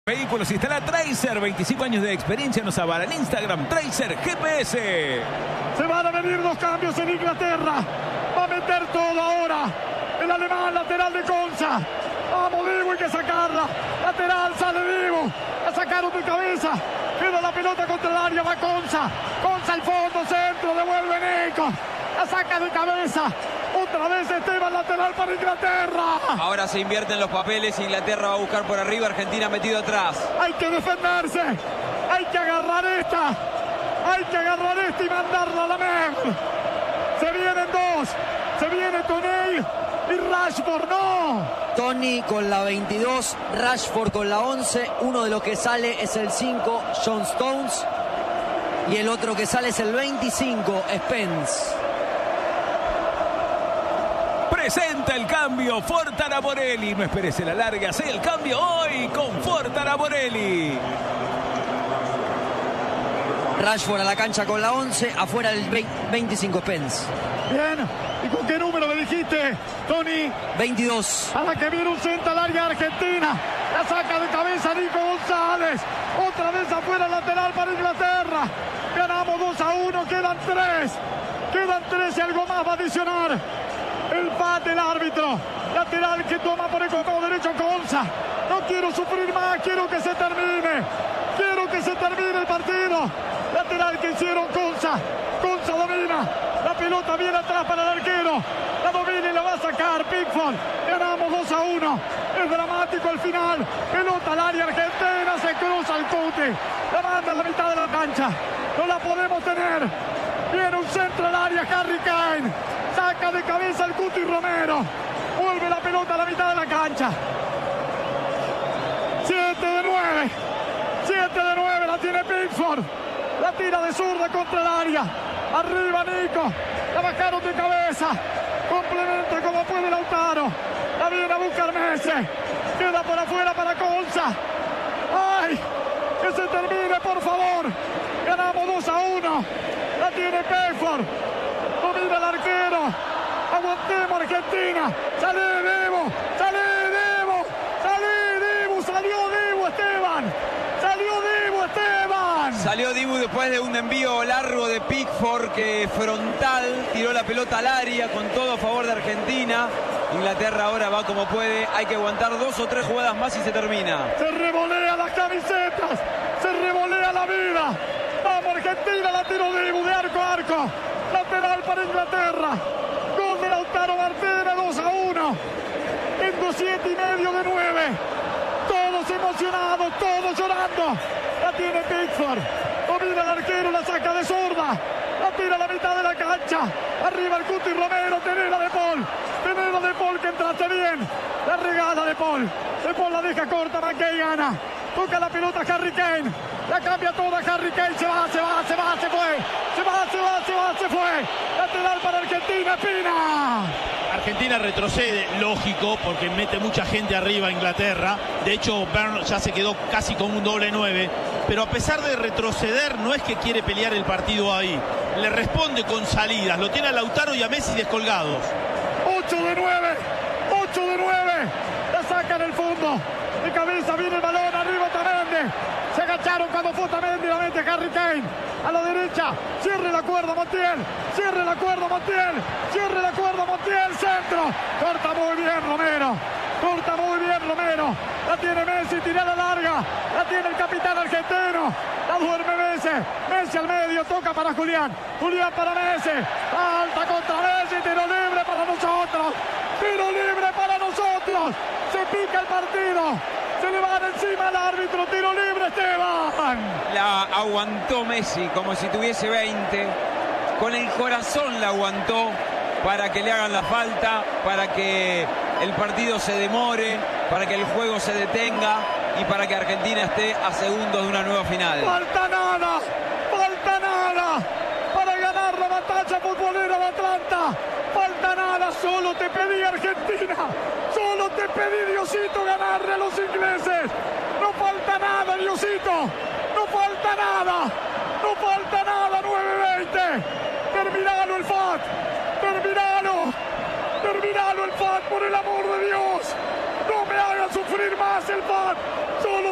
Vehículos instala Tracer, 25 años de experiencia, nos avala en Instagram, Tracer GPS. Se van a venir los cambios en Inglaterra. Va a meter todo ahora. El alemán lateral de Konsa. Vamos, Dibu, hay que sacarla. Lateral, sale Dibu. La sacaron de cabeza. Queda la pelota contra el área, va Konsa. Konsa al fondo, centro, devuelve Nico. La saca de cabeza. Otra vez Esteban, lateral para Inglaterra. Ahora se invierten los papeles. Inglaterra va a buscar por arriba. Argentina metido atrás. Hay que defenderse. Hay que agarrar esta. Hay que agarrar esta y mandarla a la mejor. Se vienen dos. Se viene Toney y Rashford. No. Tony con la 22. Rashford con la 11. Uno de los que sale es el 5, John Stones. Y el otro que sale es el 25, Spence. Presenta el cambio Fortana Morelli. No esperes la larga, hace el cambio hoy con Fortana Morelli. Rashford a la cancha con la 11, afuera el 25 Spence. Bien, ¿y con qué número me dijiste, Tony? 22. A la que viene un centro al área Argentina. La saca de cabeza Nico González. Otra vez afuera lateral para Inglaterra. Ganamos 2-1, quedan 3. Quedan 3 y algo más va a adicionar. El pat del árbitro. Lateral que toma por el costado derecho Konsa. No quiero sufrir más, quiero que se termine. Quiero que se termine el partido. Lateral que hicieron Konsa. Konsa domina. La pelota viene atrás para el arquero. La domina y la va a sacar Pickford. Ganamos 2-1. Es dramático el final. Pelota al área argentina. Se cruza el Cuti. La manda a la mitad de la cancha. No la podemos tener. Viene un centro al área. Harry Kane. Saca de cabeza el Cuti Romero. Vuelve la pelota a la mitad de la cancha. 7 de 9. 7 de 9 la tiene Pickford. La tira de zurda contra el área. Arriba Nico. La bajaron de cabeza. Complementa como puede Lautaro. La viene a buscar Messi. Queda por afuera para Konsa. ¡Ay! Que se termine, por favor. Ganamos 2-1. La tiene Pickford. Domina el arquero. Aguantemos Argentina. Sale Dibu. Sale Dibu. Sale Dibu. Salió Dibu Esteban. Salió Dibu Esteban. Salió Dibu después de un envío largo de Pickford que frontal tiró la pelota al área con todo a favor de Argentina. Inglaterra ahora va como puede. Hay que aguantar 2 o 3 jugadas más y se termina. Se revolea las camisetas. Se revolea la vida. Vamos Argentina. La tiró Dibu de arco a arco. Lateral para Inglaterra. Gol de Lautaro Martínez, 2-1. Tengo 7,5 de 9. Todos emocionados, todos llorando. La tiene Pickford. Domina el arquero, la saca de zurda. La tira a la mitad de la cancha. Arriba el Cuti Romero, Tenela de Paul. Tenela de Paul que entraste bien. La regala de Paul. De Paul la deja corta, McKay gana. Toca la pelota Harry Kane. La cambia toda Harry Kane. Se va, se fue. Se fue. Lateral para Argentina, Pina. Argentina retrocede, lógico, porque mete mucha gente arriba a Inglaterra. De hecho, Bern ya se quedó casi con un doble 9. Pero a pesar de retroceder, no es que quiere pelear el partido ahí. Le responde con salidas. Lo tiene a Lautaro y a Messi descolgados. 8 de 9. 8 de 9. La saca en el fondo. De cabeza viene el balón. Arriba Otamendi. Se agacharon cuando fue Otamendi. La mete Harry Kane. A la derecha. Cierre la cuerda Montiel. Cierre la cuerda Montiel. Cierre la cuerda Montiel. Centro. Corta muy bien Romero. Corta muy bien Romero. La tiene Messi. Tirada larga. La tiene el capitán argentino. La duerme Messi. Messi al medio. Toca para Julián. Julián para Messi. Alta contra Messi. Tiro libre para nosotros. Tiro libre para nosotros. Se pica el partido. Se le van encima al árbitro. Tiro libre Esteban. La aguantó Messi como si tuviese 20. Con el corazón la aguantó para que le hagan la falta, para que el partido se demore, para que el juego se detenga y para que Argentina esté a segundos de una nueva final. Falta nada para ganar la batalla futbolera de Atlanta. Falta nada, solo te pedí Argentina. Solo te pedí, Diosito, ganarle a los ingleses. No falta nada, Diosito. No falta nada. 9-20. Terminalo el FAT. Terminalo el FAT, por el amor de Dios. No me hagas sufrir más el FAT. Solo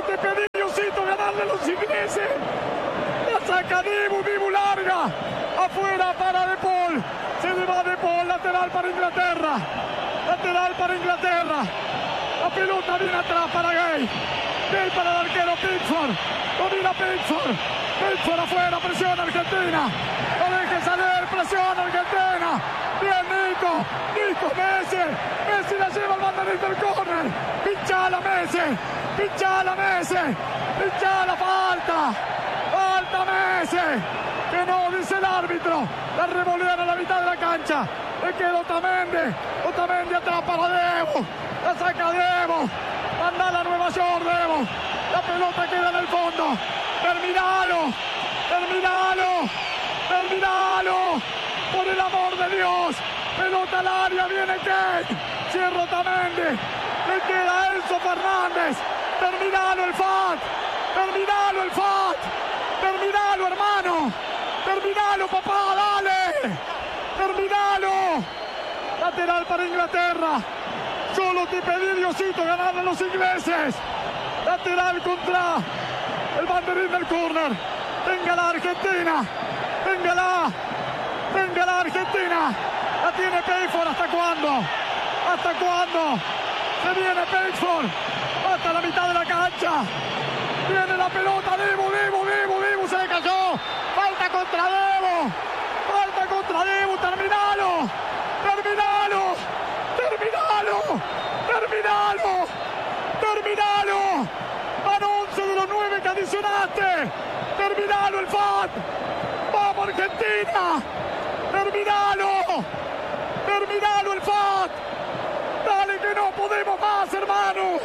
te pedí, Diosito, ganarle a los ingleses. La saca Dibu larga. Afuera para De Paul. Se le va De Paul, lateral para Inglaterra. Lateral para Inglaterra. La pelota viene atrás para Gay. Gay para el arquero Pickford. Domina Pickford. Pickford afuera, presiona Argentina. No deje salir, presiona Argentina. Bien Nico. Nico Messi. Messi la lleva al banderín del córner. Pinchala Messi. Pinchala Messi. Pinchala, falta. Falta Messi. Que no, dice el árbitro. La revolean a la mitad de la cancha. Le queda Otamendi. Otamendi atrás para Debo. La saca Debo. Manda a Nueva York, Debo. La pelota queda en el fondo. Terminalo. Terminalo. Terminalo. Por el amor de Dios. Pelota al área. Viene Kane. Cierra Otamendi. Le queda Enzo Fernández. Terminalo el FAT. Terminalo el FAT. Terminalo, hermano. Terminalo, papá, dale. Terminalo. Lateral para Inglaterra. Solo te pedí, Diosito, ganarle a los ingleses. Lateral contra el banderín del córner. Venga la Argentina. Véngala. Venga la Argentina. La tiene Pickford. ¿Hasta cuándo? ¿Hasta cuándo? Se viene Pickford. Hasta la mitad de la cancha. Viene la pelota. Dibu. Se le cayó. Falta contra Debo. Falta contra Debo. Terminalo. Terminalo. Terminalo. Terminalo. Terminalo. Van 11 de los 9 que adicionaste. Terminalo el FAT. Vamos Argentina. Terminalo. Terminalo el FAT. Dale que no podemos más, hermano.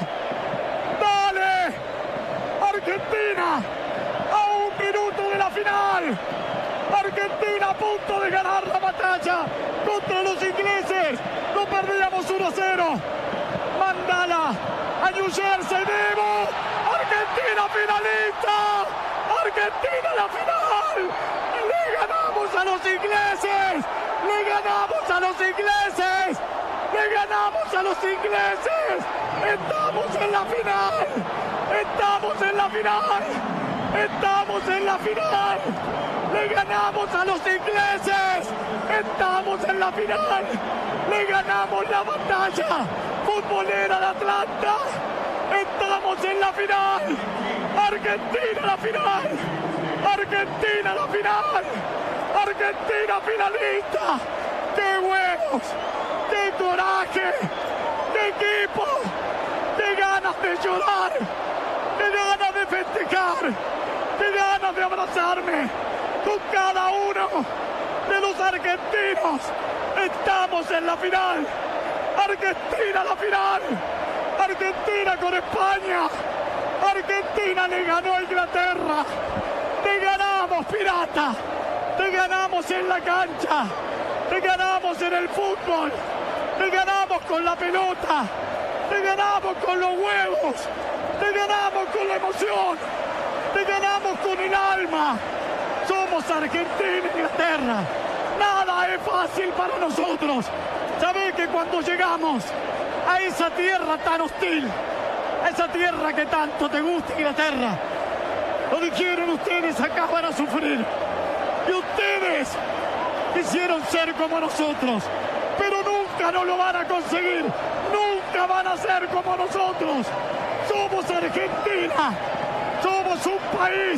Dale. Argentina. A 1 minuto de la final. Argentina a punto de ganar la batalla contra los ingleses. No perdíamos 1-0. Mándala a New Jersey, Debo. Argentina finalista. Argentina la final. Le ganamos a los ingleses. Le ganamos a los ingleses. Le ganamos a los ingleses. Estamos en la final. Estamos en la final. Estamos en la final. Le ganamos a los ingleses. Estamos en la final. Le ganamos la batalla futbolera de Atlanta. Estamos en la final. Argentina la final. Argentina la final. Argentina finalista. ¡Qué huevos! ¡Qué coraje! ¡Qué equipo! ¡Qué ganas de llorar! ¡Qué ganas de festejar! ¡Qué ganas de abrazarme con cada uno de los argentinos! ¡Estamos en la final! ¡Argentina la final! ¡Argentina con España! ¡Argentina le ganó a Inglaterra! ¡Te ganamos, pirata! ¡Te ganamos en la cancha! ¡Te ganamos en el fútbol! ¡Te ganamos con la pelota! ¡Te ganamos con los huevos! ¡Te ganamos con la emoción! ¡Te ganamos con el alma! Somos Argentina e Inglaterra. Nada es fácil para nosotros. Sabés que cuando llegamos a esa tierra tan hostil, a esa tierra que tanto te gusta, Inglaterra, lo dijeron ustedes, acá van a sufrir. Y ustedes quisieron ser como nosotros, pero nunca nos lo van a conseguir. Nunca van a ser como nosotros. Somos Argentina. Somos un país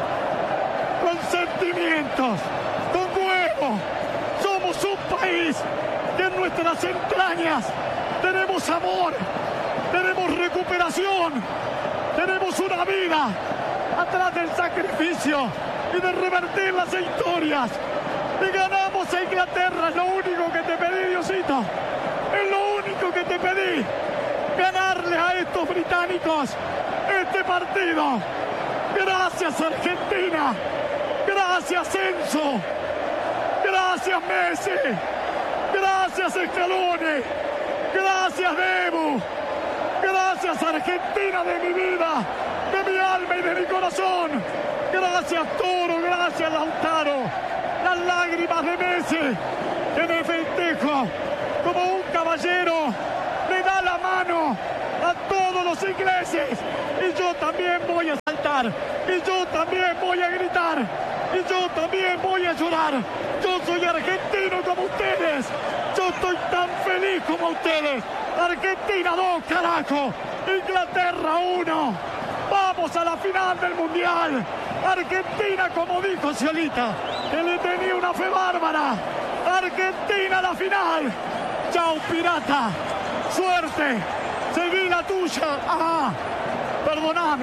con sentimientos, con huevo. Somos un país que en nuestras entrañas tenemos amor, tenemos recuperación, tenemos una vida atrás del sacrificio y de revertir las historias. Y ganamos a Inglaterra, es lo único que te pedí, Diosito. Es lo único que te pedí. Ganarle a estos británicos este partido. Gracias, Argentina. Gracias, Enzo. Gracias, Messi. Gracias, Scaloni. Gracias, Debo. Gracias, Argentina de mi vida, de mi alma y de mi corazón. Gracias, Toro. Gracias, Lautaro. Las lágrimas de Messi, que en el festejo, como un caballero, le da la mano a todos los ingleses. Y yo también voy a saltar. Y yo también voy a gritar. Y yo también voy a llorar. Yo soy argentino como ustedes. Yo estoy tan feliz como ustedes. Argentina 2, carajo. Inglaterra 1. Vamos a la final del Mundial. Argentina, como dijo Sciolita, que le tenía una fe bárbara. Argentina a la final. Chao, pirata. Suerte. Seguí la tuya. Ajá. Perdóname.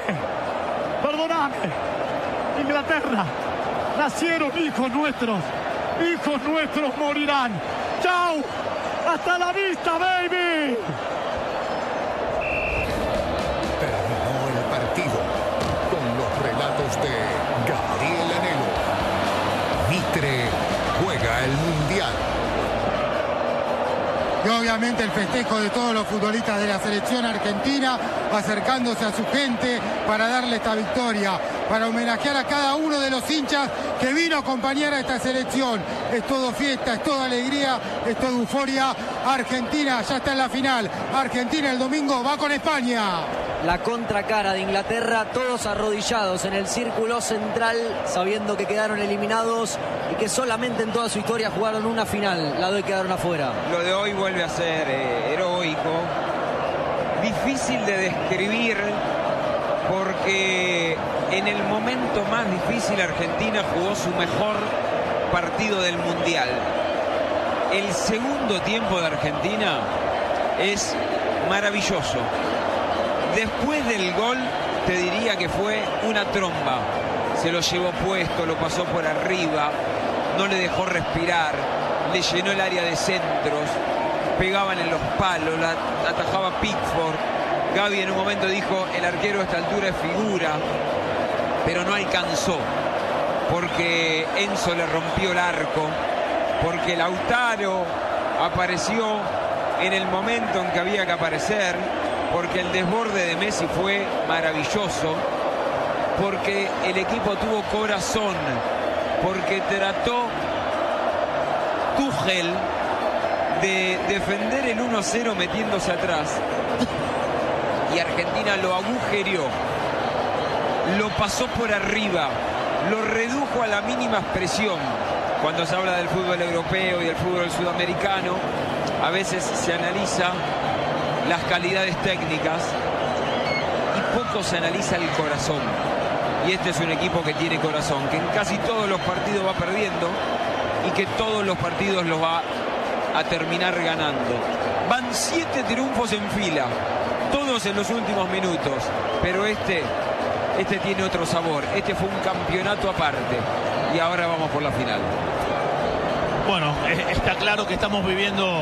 Inglaterra. Nacieron hijos nuestros. Hijos nuestros morirán. Chao. Hasta la vista, baby. Terminó el partido con los relatos de Gabriel Anhelo. Mitre juega el Mundial. Y obviamente el festejo de todos los futbolistas de la selección argentina acercándose a su gente para darle esta victoria, para homenajear a cada uno de los hinchas que vino a acompañar a esta selección. Es todo fiesta, es toda alegría, es toda euforia. Argentina ya está en la final. Argentina el domingo va con España. La contracara de Inglaterra, todos arrodillados en el círculo central, sabiendo que quedaron eliminados y que solamente en toda su historia jugaron una final, la de hoy quedaron afuera. Lo de hoy vuelve a ser heroico, difícil de describir, porque en el momento más difícil Argentina jugó su mejor partido del Mundial. El segundo tiempo de Argentina es maravilloso. Después del gol, te diría que fue una tromba. Se lo llevó puesto, lo pasó por arriba, no le dejó respirar, le llenó el área de centros, pegaban en los palos, la atajaba Pickford. Gaby en un momento dijo, el arquero a esta altura es figura, pero no alcanzó, porque Enzo le rompió el arco, porque Lautaro apareció en el momento en que había que aparecer, porque el desborde de Messi fue maravilloso, porque el equipo tuvo corazón, porque trató Tuchel de defender el 1-0 metiéndose atrás, y Argentina lo agujereó, lo pasó por arriba, lo redujo a la mínima expresión. Cuando se habla del fútbol europeo y del fútbol sudamericano, a veces se analiza las calidades técnicas y poco se analiza el corazón. Y este es un equipo que tiene corazón, que en casi todos los partidos va perdiendo y que todos los partidos los va a terminar ganando. Van 7 triunfos en fila, todos en los últimos minutos, pero este tiene otro sabor. Este fue un campeonato aparte y ahora vamos por la final. Bueno, está claro que estamos viviendo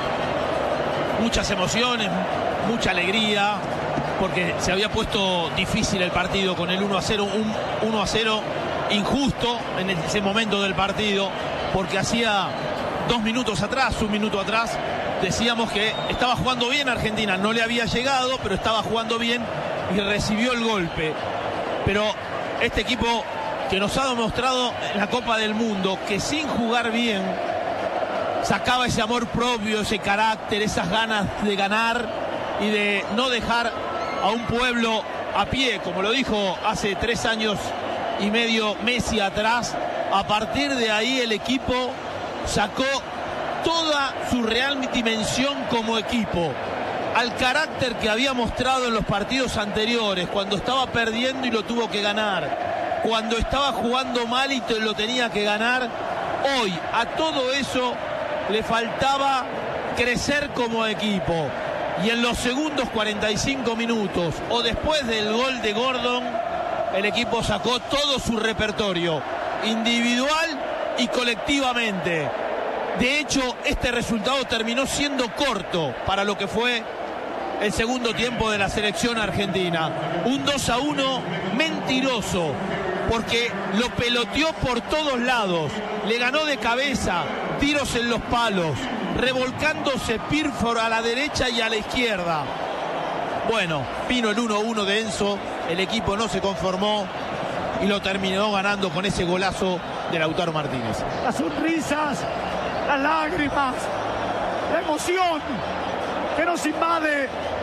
muchas emociones, mucha alegría, porque se había puesto difícil el partido con el 1-0, un 1-0 injusto en ese momento del partido, porque hacía 2 minutos atrás, 1 minuto atrás, decíamos que estaba jugando bien Argentina, no le había llegado, pero estaba jugando bien y recibió el golpe. Pero este equipo que nos ha demostrado en la Copa del Mundo que sin jugar bien sacaba ese amor propio, ese carácter, esas ganas de ganar y de no dejar a un pueblo a pie, como lo dijo hace 3 años y medio Messi atrás. A partir de ahí el equipo sacó toda su real dimensión como equipo, al carácter que había mostrado en los partidos anteriores, cuando estaba perdiendo y lo tuvo que ganar, cuando estaba jugando mal y lo tenía que ganar. Hoy a todo eso le faltaba crecer como equipo, y en los segundos 45 minutos o después del gol de Gordon, el equipo sacó todo su repertorio, individual y colectivamente. De hecho, este resultado terminó siendo corto para lo que fue el segundo tiempo de la selección argentina. Un 2-1 mentiroso, porque lo peloteó por todos lados, le ganó de cabeza, tiros en los palos, revolcándose Pickford a la derecha y a la izquierda. Bueno, vino el 1-1 de Enzo, el equipo no se conformó y lo terminó ganando con ese golazo de Lautaro Martínez. Las sonrisas, las lágrimas, la emoción que nos invade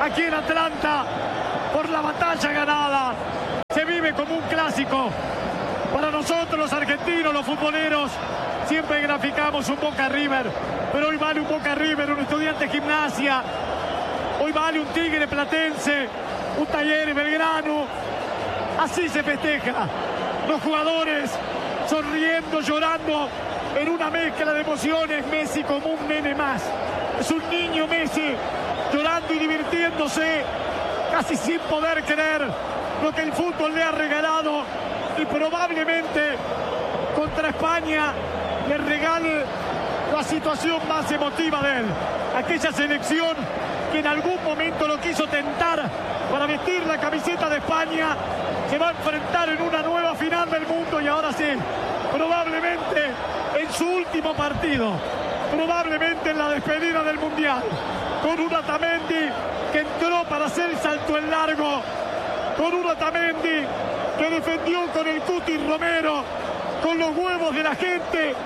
aquí en Atlanta por la batalla ganada. Se vive como un clásico. Para nosotros los argentinos, los futboleros, siempre graficamos un Boca River, pero hoy vale un Boca River, un Estudiantes Gimnasia, hoy vale un Tigre Platense, un Talleres Belgrano. Así se festeja. Los jugadores sonriendo, llorando, en una mezcla de emociones. Messi como un nene más. Es un niño Messi, llorando y divirtiéndose, casi sin poder creer lo que el fútbol le ha regalado, y probablemente contra España le regale la situación más emotiva de él. Aquella selección que en algún momento lo quiso tentar para vestir la camiseta de España, se va a enfrentar en una nueva final del mundo, y ahora sí, probablemente en su último partido, probablemente en la despedida del Mundial, con un Otamendi que entró para hacer el salto en largo, con un Otamendi que defendió con el Cuti Romero, con los huevos de la gente,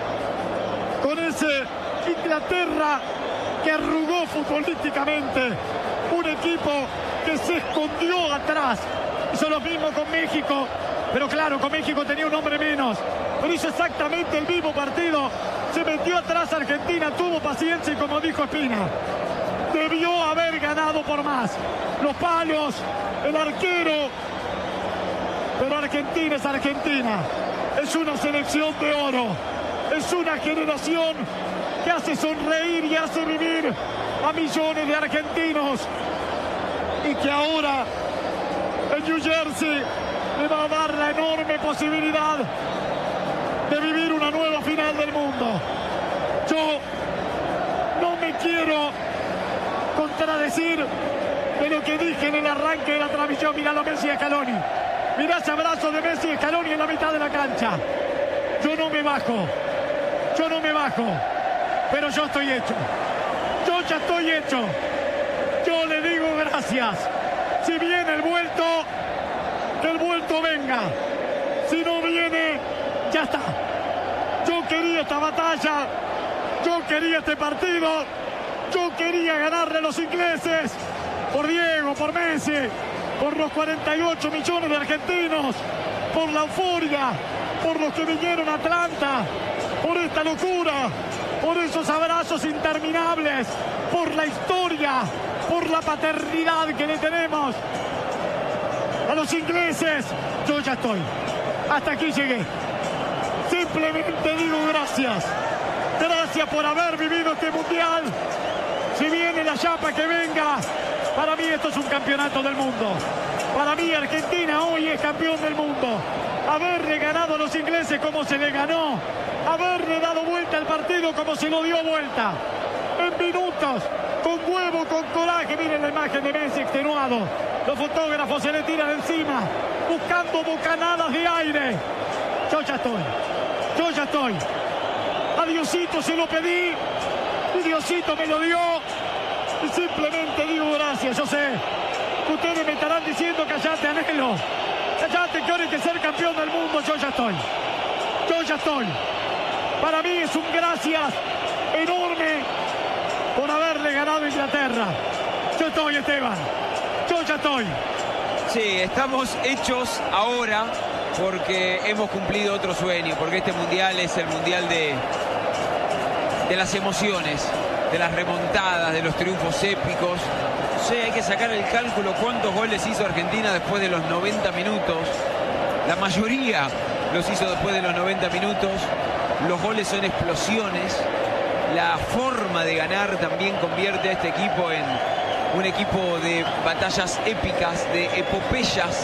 con ese Inglaterra que arrugó futbolísticamente, un equipo que se escondió atrás. Hizo lo mismo con México, pero claro, con México tenía un hombre menos, pero hizo exactamente el mismo partido. Se metió atrás Argentina, tuvo paciencia y, como dijo Espina, debió haber ganado por más. Los palos, el arquero, pero Argentina es Argentina. Es una selección de oro, es una generación que hace sonreír y hace vivir a millones de argentinos, y que ahora en New Jersey le va a dar la enorme posibilidad de vivir una nueva final del mundo. Yo no me quiero contradecir de lo que dije en el arranque de la transmisión. Mirá Messi y Scaloni, mirá ese abrazo de Messi y Scaloni en la mitad de la cancha. Yo no me bajo, pero yo estoy hecho, yo ya estoy hecho. Yo le digo gracias. Si viene el vuelto, que el vuelto venga. Si no viene, ya está. Yo quería esta batalla, yo quería este partido, yo quería ganarle a los ingleses, por Diego, por Messi, por los 48 millones de argentinos, por la euforia, por los que vinieron a Atlanta, por esta locura, por esos abrazos interminables, por la historia, por la paternidad que le tenemos a los ingleses. Yo ya estoy. Hasta aquí llegué. Simplemente digo gracias. Gracias por haber vivido este mundial. Si viene la chapa, que venga. Para mí esto es un campeonato del mundo. Para mí Argentina hoy es campeón del mundo. Haberle ganado a los ingleses como se le ganó. Haberle dado vuelta al partido como se lo dio vuelta. En minutos, con huevo, con coraje. Miren la imagen de Messi extenuado. Los fotógrafos se le tiran encima, buscando bocanadas de aire. Yo ya estoy. A Diosito se lo pedí, y Diosito me lo dio. Y simplemente digo gracias. Yo sé que ustedes me estarán diciendo: callate, Anhelo, callate, que ahora hay que ser campeón del mundo. Yo ya estoy. Para mí es un gracias enorme por haberle ganado a Inglaterra. Yo estoy, Esteban. Yo ya estoy. Sí, estamos hechos ahora porque hemos cumplido otro sueño, porque este mundial es el mundial de las emociones, de las remontadas, de los triunfos épicos. Sí, hay que sacar el cálculo cuántos goles hizo Argentina después de los 90 minutos. La mayoría los hizo después de los 90 minutos. Los goles son explosiones. La forma de ganar también convierte a este equipo en un equipo de batallas épicas, de epopeyas,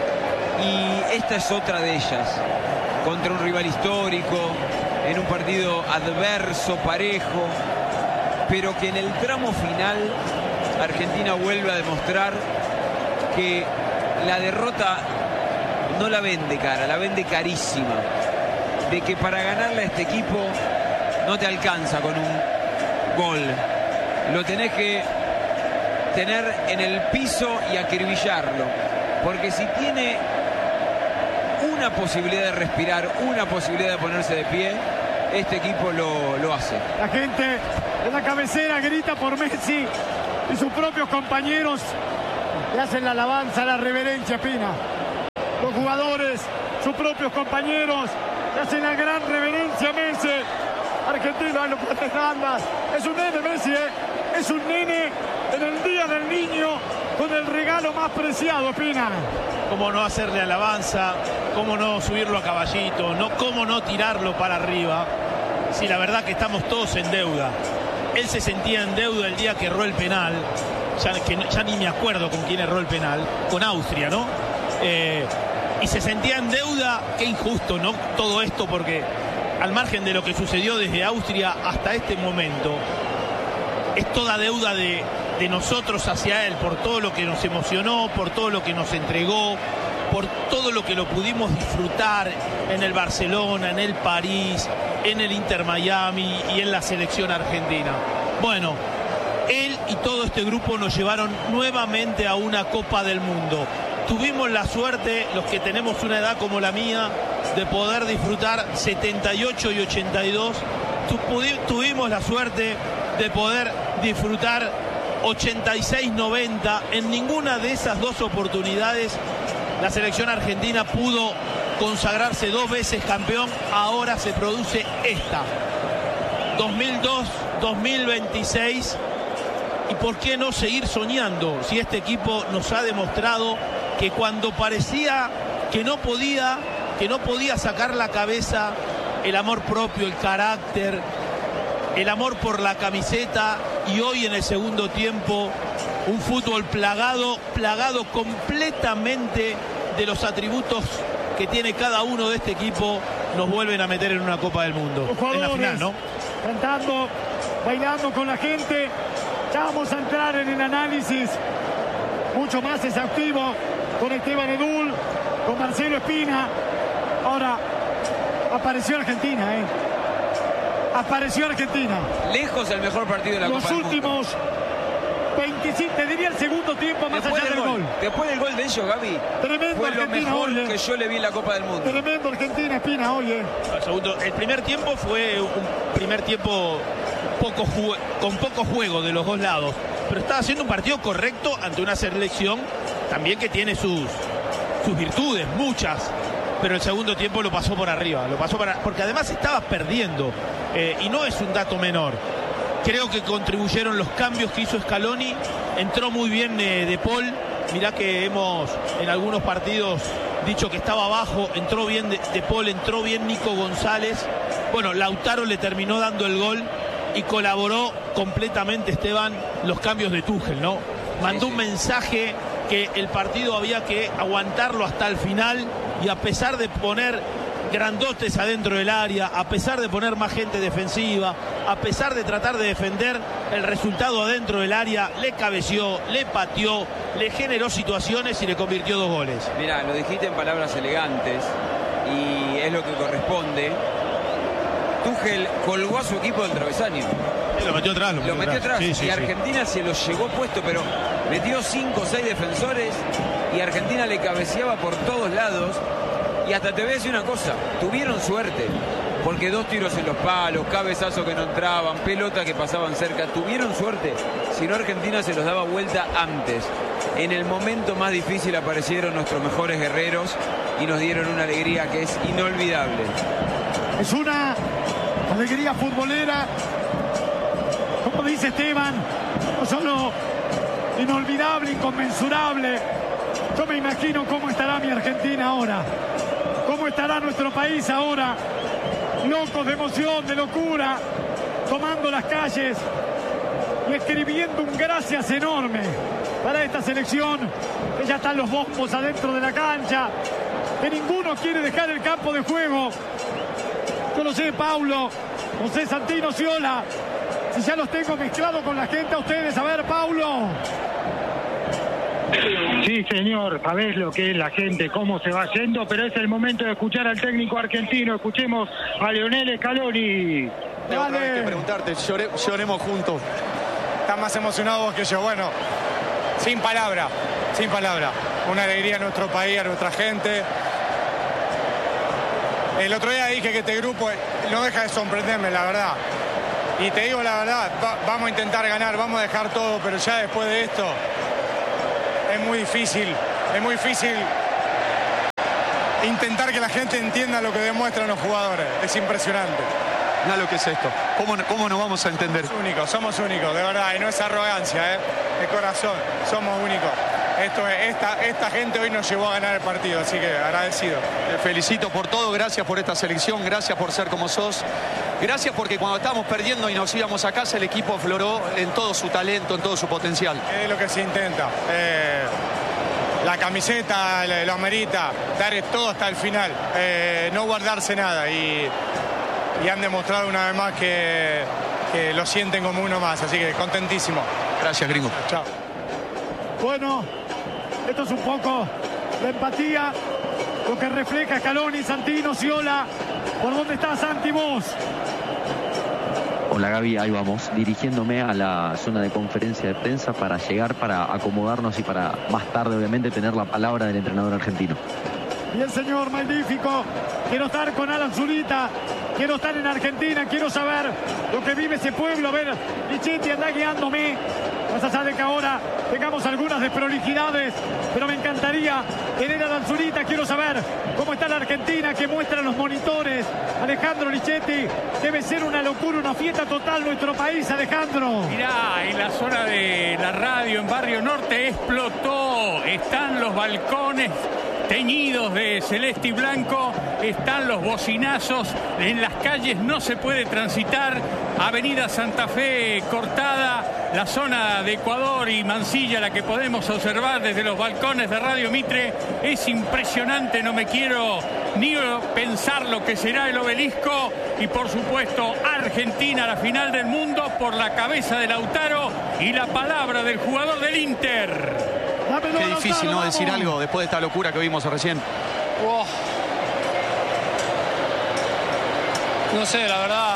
y esta es otra de ellas, contra un rival histórico, en un partido adverso, parejo, pero que en el tramo final Argentina vuelve a demostrar que la derrota no la vende cara, la vende carísima, de que para ganarle a este equipo no te alcanza con un gol, lo tenés que tener en el piso y acribillarlo, porque si tiene una posibilidad de respirar, una posibilidad de ponerse de pie, este equipo lo hace. La gente en la cabecera grita por Messi, y sus propios compañeros le hacen la alabanza, la reverencia, Espina. Los jugadores, sus propios compañeros, le hacen la gran reverencia a Messi. Argentina no puede nada. Es un nene Messi, es un nene en el Día del Niño con el regalo más preciado, Espina. Cómo no hacerle alabanza, cómo no subirlo a caballito, cómo no tirarlo para arriba. Sí, la verdad que estamos todos en deuda. Él se sentía en deuda el día que erró el penal. Ya ni me acuerdo con quién erró el penal. Con Austria, ¿no? Y se sentía en deuda. Qué injusto, ¿no? Todo esto, porque al margen de lo que sucedió desde Austria hasta este momento, es toda deuda de nosotros hacia él, por todo lo que nos emocionó, por todo lo que nos entregó, por todo lo que lo pudimos disfrutar en el Barcelona, en el París, en el Inter Miami y en la selección argentina. Bueno, él y todo este grupo nos llevaron nuevamente a una Copa del Mundo. Tuvimos la suerte, los que tenemos una edad como la mía, de poder disfrutar 78 y 82. Tuvimos la suerte de poder disfrutar 86-90. En ninguna de esas dos oportunidades la selección argentina pudo consagrarse 2 veces campeón. Ahora se produce esta. 2002, 2026. ¿Y por qué no seguir soñando si este equipo nos ha demostrado que cuando parecía que no podía sacar la cabeza, el amor propio, el carácter, el amor por la camiseta, y hoy en el segundo tiempo un fútbol plagado completamente de los atributos que tiene cada uno de este equipo, nos vuelven a meter en una Copa del Mundo? En la final, ¿no? Cantando, bailando con la gente. Ya vamos a entrar en el análisis mucho más exhaustivo con Esteban Edul, con Marcelo Espina. Ahora apareció Argentina, Apareció Argentina. Lejos el mejor partido de la Copa del Mundo. Los últimos 25, te diría el segundo tiempo más allá del gol. Después del gol de ellos, Gaby, tremendo fue Argentina, lo mejor que yo le vi en la Copa del Mundo. Tremendo Argentina, Espina, oye. El primer tiempo fue un primer tiempo con poco juego de los dos lados, pero estaba haciendo un partido correcto ante una selección también que tiene sus virtudes, muchas, pero el segundo tiempo lo pasó por arriba, porque además estaba perdiendo, y no es un dato menor. Creo que contribuyeron los cambios que hizo Scaloni. Entró muy bien De Paul. Mirá que hemos en algunos partidos dicho que estaba abajo. Entró bien De Paul, entró bien Nico González. Bueno, Lautaro le terminó dando el gol y colaboró completamente, Esteban, los cambios de Tuchel, ¿no? Mandó un mensaje que el partido había que aguantarlo hasta el final, y a pesar de poner grandotes adentro del área, a pesar de poner más gente defensiva, a pesar de tratar de defender el resultado adentro del área, le cabeció, le pateó, le generó situaciones y le convirtió 2 goles. Mirá, lo dijiste en palabras elegantes y es lo que corresponde. Tuchel colgó a su equipo del travesaño. Lo metió atrás. Lo metió atrás. Sí, Argentina se lo llegó puesto, pero metió 5 o 6 defensores y Argentina le cabeceaba por todos lados. Y hasta te voy a decir una cosa, tuvieron suerte, porque 2 tiros en los palos, cabezazos que no entraban, pelotas que pasaban cerca, tuvieron suerte. Si no, Argentina se los daba vuelta antes. En el momento más difícil aparecieron nuestros mejores guerreros y nos dieron una alegría que es inolvidable. Es una alegría futbolera, como dice Esteban, no solo inolvidable, inconmensurable. Yo me imagino cómo estará mi Argentina ahora, cómo estará nuestro país ahora, locos de emoción, de locura, tomando las calles y escribiendo un gracias enorme para esta selección, que ya están los bombos adentro de la cancha, que ninguno quiere dejar el campo de juego. Yo lo sé, Paulo, José Santino, Ciola, si ya los tengo mezclados con la gente a ustedes. A ver, Paulo. Sí, señor, sabés lo que es la gente, cómo se va yendo, pero es el momento de escuchar al técnico argentino. Escuchemos a Lionel Scaloni. Tengo otra vez que preguntarte, lloremos juntos. Están más emocionados que yo. Bueno, sin palabra. Una alegría a nuestro país, a nuestra gente. El otro día dije que este grupo no deja de sorprenderme, la verdad. Y te digo la verdad, vamos a intentar ganar, vamos a dejar todo, pero ya después de esto es muy difícil intentar que la gente entienda lo que demuestran los jugadores. Es impresionante. Mira lo que es esto. ¿Cómo nos vamos a entender? Somos únicos, de verdad, y no es arrogancia, de corazón, somos únicos. Esta gente hoy nos llevó a ganar el partido, así que agradecido. Te felicito por todo, gracias por esta selección, gracias por ser como sos. Gracias porque cuando estábamos perdiendo y nos íbamos a casa, el equipo afloró en todo su talento, en todo su potencial. Es lo que se intenta. La camiseta lo amerita, dar todo hasta el final, no guardarse nada. Y han demostrado una vez más que lo sienten como uno más, así que contentísimo. Gracias, gringo. Chao. Bueno, esto es un poco de empatía, lo que refleja Scaloni, Santino, Sciolà. ¿Por dónde está Santi, vos? Hola Gaby, ahí vamos, dirigiéndome a la zona de conferencia de prensa para llegar, para acomodarnos y para más tarde obviamente tener la palabra del entrenador argentino. Bien, señor, magnífico. Quiero estar con Alan Zurita, quiero estar en Argentina, quiero saber lo que vive ese pueblo. A ver, Lichetti anda guiándome. Más allá de que ahora tengamos algunas desprolijidades, pero me encantaría tener a Alan Zurita. Quiero saber cómo está la Argentina, que muestran los monitores. Alejandro Lichetti, debe ser una locura, una fiesta total nuestro país, Alejandro. Mirá, en la zona de la radio en Barrio Norte explotó. Están los balcones teñidos de celeste y blanco, están los bocinazos, en las calles no se puede transitar, Avenida Santa Fe cortada, la zona de Ecuador y Mansilla, la que podemos observar desde los balcones de Radio Mitre, es impresionante, no me quiero ni pensar lo que será el obelisco, y por supuesto Argentina, la final del mundo, por la cabeza de Lautaro y la palabra del jugador del Inter. Qué difícil, ¿no? Decir algo después de esta locura que vimos recién. Oh. No sé, la verdad.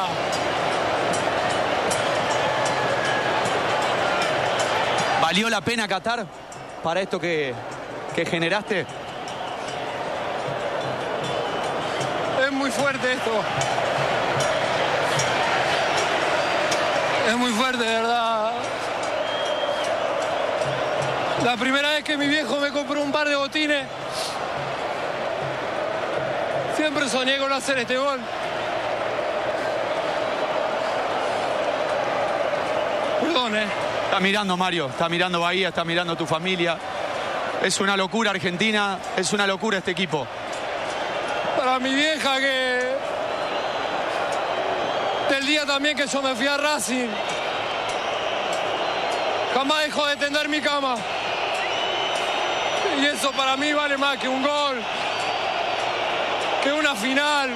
¿Valió la pena Qatar para esto que generaste? Es muy fuerte esto. Es muy fuerte, de verdad. La primera vez que mi viejo me compró un par de botines, siempre soñé con hacer este gol. Perdón, Está mirando Mario, está mirando Bahía, está mirando tu familia. Es una locura Argentina, es una locura este equipo. Para mi vieja, que del día también que yo me fui a Racing, jamás dejó de tender mi cama. Y eso para mí vale más que un gol, que una final.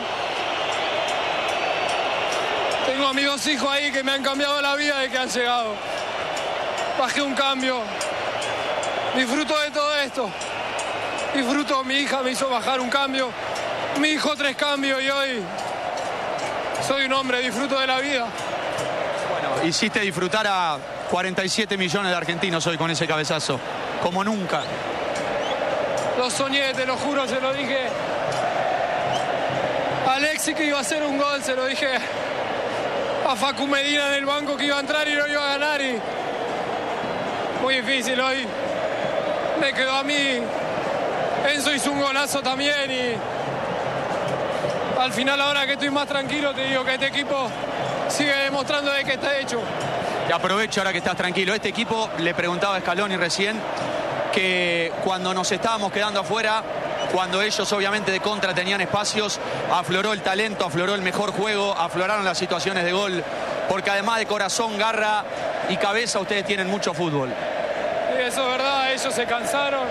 Tengo a mis 2 hijos ahí que me han cambiado la vida de que han llegado. Bajé un cambio. Disfruto de todo esto. Disfruto, mi hija me hizo bajar un cambio. Mi hijo 3 cambios y hoy soy un hombre, disfruto de la vida. Bueno, hiciste disfrutar a 47 millones de argentinos hoy con ese cabezazo, como nunca. Lo soñé, te lo juro, se lo dije a Alexis que iba a hacer un gol, se lo dije a Facu Medina en el banco que iba a entrar y no iba a ganar. Y muy difícil hoy. Me quedó a mí. Enzo hizo un golazo también y al final, ahora que estoy más tranquilo, te digo que este equipo sigue demostrando de que está hecho. Y aprovecho ahora que estás tranquilo. Este equipo, le preguntaba a Scaloni recién, que cuando nos estábamos quedando afuera, cuando ellos obviamente de contra tenían espacios, afloró el talento, afloró el mejor juego, afloraron las situaciones de gol, porque además de corazón, garra y cabeza, ustedes tienen mucho fútbol. Sí, eso es verdad, ellos se cansaron.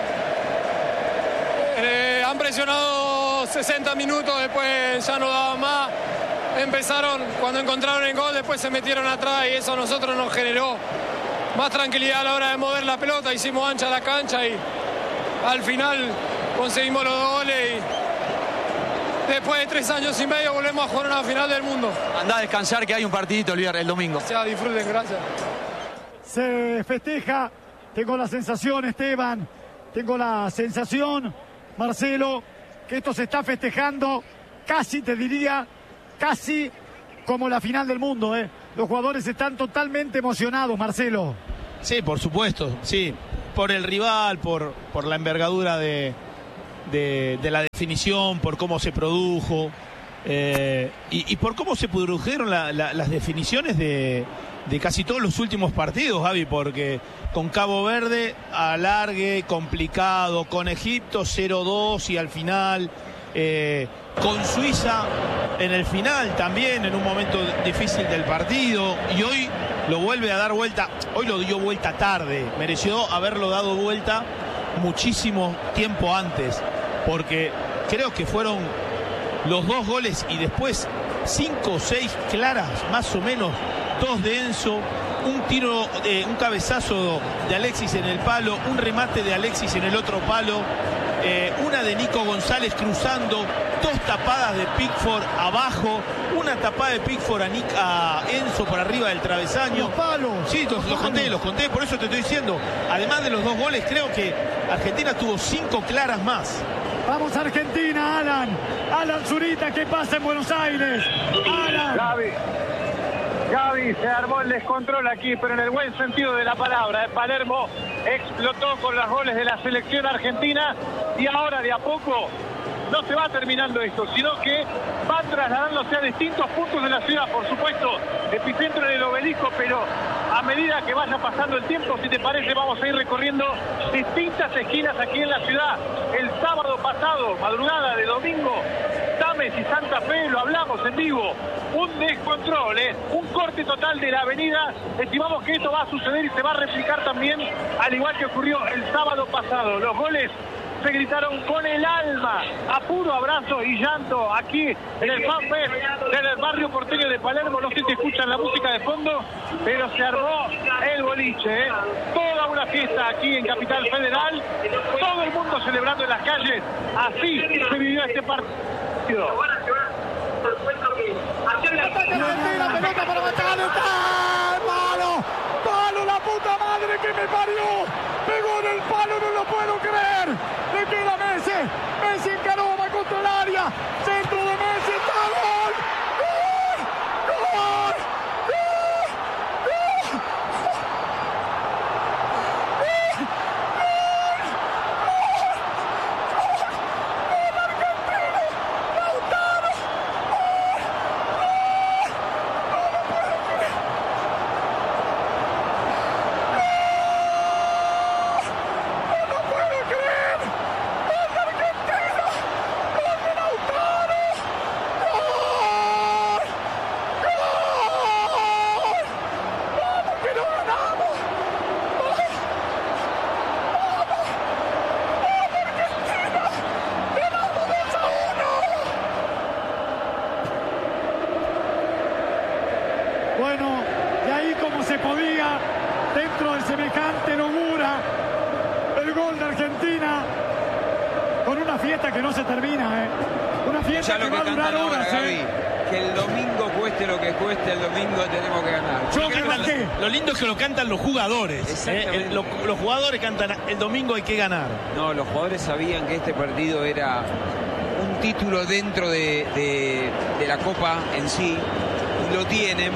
Han presionado 60 minutos, después ya no daban más. Empezaron, cuando encontraron el gol, después se metieron atrás y eso a nosotros nos generó más tranquilidad a la hora de mover la pelota. Hicimos ancha la cancha y al final conseguimos los 2 goles y después de 3 años y medio volvemos a jugar una final del mundo. Andá a descansar, que hay un partidito el domingo. Ya, disfruten, gracias. Se festeja, tengo la sensación, Esteban, tengo la sensación, Marcelo, que esto se está festejando casi, te diría, casi como la final del mundo, los jugadores están totalmente emocionados, Marcelo. Sí, por supuesto, sí. Por el rival, por la envergadura de la definición, por cómo se produjo y por cómo se produjeron las definiciones de casi todos los últimos partidos, Javi, porque con Cabo Verde alargue, complicado, con Egipto 0-2 y al final, con Suiza en el final también, en un momento difícil del partido, y hoy lo vuelve a dar vuelta. Hoy lo dio vuelta tarde, mereció haberlo dado vuelta muchísimo tiempo antes, porque creo que fueron los 2 goles y después 5 o 6 claras, más o menos, 2 de Enzo, un tiro, un cabezazo de Alexis en el palo, un remate de Alexis en el otro palo, una de Nico González cruzando, 2 tapadas de Pickford abajo, una tapada de Pickford a Enzo por arriba del travesaño. Los palos. Sí, los conté, por eso te estoy diciendo. Además de los 2 goles, creo que Argentina tuvo 5 claras más. Vamos a Argentina, Alan Zurita, ¿qué pasa en Buenos Aires? Alan. Gaby, se armó el descontrol aquí, pero en el buen sentido de la palabra. Palermo explotó con los goles de la selección argentina y ahora de a poco no se va terminando esto, sino que va trasladándose a distintos puntos de la ciudad, por supuesto, epicentro en el Obelisco, pero a medida que vaya pasando el tiempo, si te parece, vamos a ir recorriendo distintas esquinas aquí en la ciudad. El sábado pasado, madrugada de domingo, Tames y Santa Fe, lo hablamos en vivo, un descontrol, un corte total de la avenida. Estimamos que esto va a suceder y se va a replicar también, al igual que ocurrió el sábado pasado. Los goles se gritaron con el alma, a puro abrazo y llanto aquí en el FanFest del barrio porteño de Palermo. No sé si escuchan la música de fondo, pero se armó el boliche, toda una fiesta aquí en Capital Federal, todo el mundo celebrando en las calles. Así se vivió este partido. La pelota para Batalla, palo, la puta madre que me parió, pegó en el palo, no lo puedo creer, le queda Messi encaró, va contra el área, centro de Messi, está gol, gol. Bueno, y ahí como se podía, dentro de semejante locura, el gol de Argentina, con una fiesta que no se termina, una fiesta que va a durar horas. Gaby, que el domingo cueste lo que cueste, el domingo tenemos que ganar. Lo lindo es que lo cantan los jugadores. Los jugadores cantan, el domingo hay que ganar. No, los jugadores sabían que este partido era un título dentro de la Copa en sí, y lo tienen,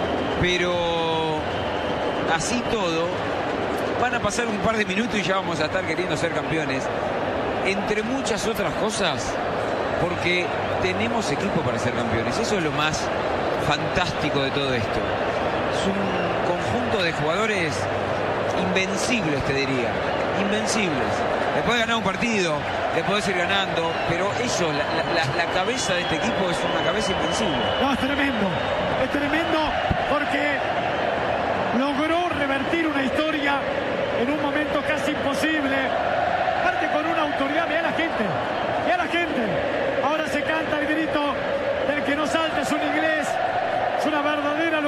pero así todo, van a pasar un par de minutos y ya vamos a estar queriendo ser campeones. Entre muchas otras cosas, porque tenemos equipo para ser campeones. Eso es lo más fantástico de todo esto. Es un conjunto de jugadores invencibles, te diría. Invencibles. Le podés ganar un partido, le podés ir ganando, pero ellos, la cabeza de este equipo es una cabeza invencible. No, es tremendo porque logró revertir una historia en un momento casi imposible. Aparte con una autoridad, vea la gente. Ahora se canta el grito del que no salta, es un inglés. Es una verdadera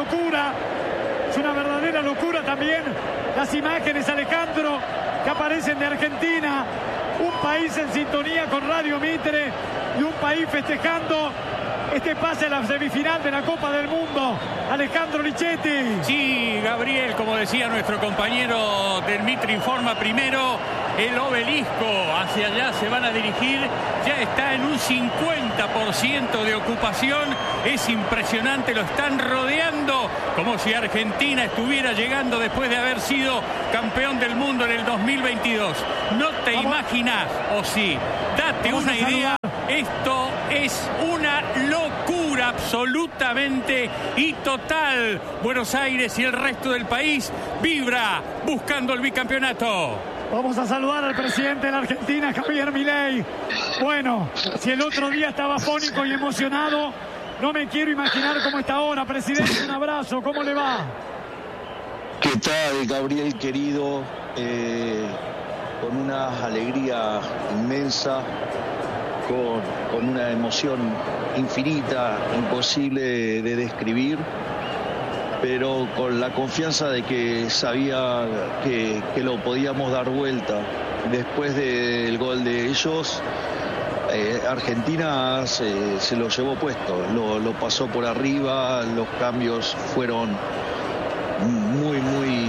locura también las imágenes, Alejandro, que aparecen de Argentina, un país en sintonía con Radio Mitre y un país festejando este pase a la semifinal de la Copa del Mundo. Alejandro Lichetti. Sí, Gabriel, como decía nuestro compañero del Mitre Informa, primero el obelisco. Hacia allá se van a dirigir. Ya está en un 50% de ocupación. Es impresionante, lo están rodeando como si Argentina estuviera llegando después de haber sido campeón del mundo en el 2022. No te imaginas, o sí, date una idea. Esto es una locura absolutamente y total. Buenos Aires y el resto del país vibra buscando el bicampeonato. Vamos a saludar al presidente de la Argentina, Javier Milei. Bueno, si el otro día estaba afónico y emocionado, no me quiero imaginar cómo está ahora. Presidente, un abrazo, ¿cómo le va? ¿Qué tal, Gabriel querido? Con una alegría inmensa, con una emoción infinita, imposible de describir, pero con la confianza de que sabía que lo podíamos dar vuelta. Después del gol de ellos, Argentina se lo llevó puesto, lo pasó por arriba, los cambios fueron muy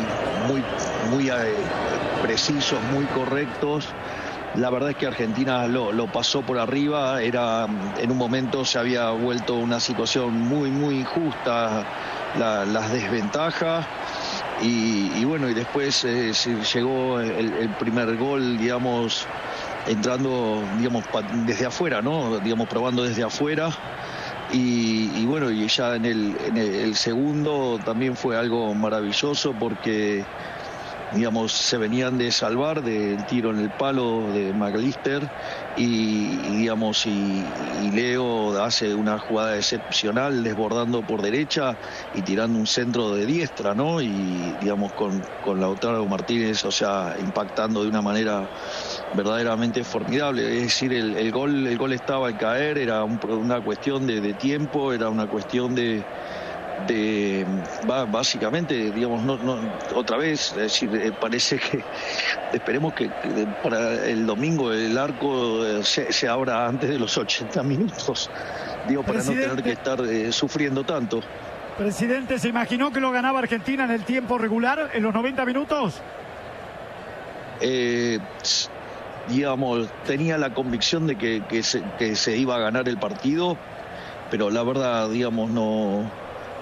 precisos, muy correctos. La verdad es que Argentina lo pasó por arriba. En un momento se había vuelto una situación muy injusta, las desventajas, y bueno, y después llegó el primer gol, digamos, entrando, digamos, desde afuera, ¿no? Digamos, probando desde afuera. Y bueno, y ya en el segundo también fue algo maravilloso, porque digamos, se venían de salvar del tiro en el palo de McAllister y Leo hace una jugada excepcional desbordando por derecha y tirando un centro de diestra, ¿no? Y digamos con Lautaro Martínez, o sea, impactando de una manera verdaderamente formidable. Es decir, el gol estaba al caer, era una cuestión de tiempo, era una cuestión de básicamente, digamos, no otra vez, es decir, parece que esperemos que para el domingo el arco se abra antes de los 80 minutos, digo, para no tener que estar sufriendo tanto. Presidente, ¿se imaginó que lo ganaba Argentina en el tiempo regular, en los 90 minutos? Digamos, tenía la convicción de que se iba a ganar el partido, pero la verdad, digamos, no